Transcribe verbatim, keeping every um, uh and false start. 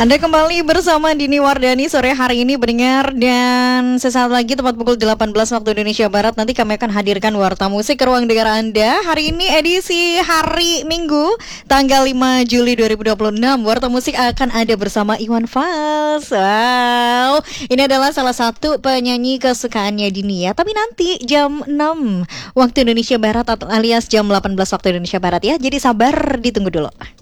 Anda kembali bersama Dini Wardani sore hari ini pendengar, dan sesaat lagi tepat pukul delapan belas waktu Indonesia Barat nanti kami akan hadirkan Warta Musik ke ruang dengar Anda. Hari ini edisi hari Minggu tanggal lima Juli dua ribu dua puluh enam. Warta Musik akan ada bersama Iwan Fals. Wow, ini adalah salah satu penyanyi kesukaannya Dini ya. Tapi nanti jam enam waktu Indonesia Barat atau alias jam delapan belas waktu Indonesia Barat ya. Jadi sabar, ditunggu dulu.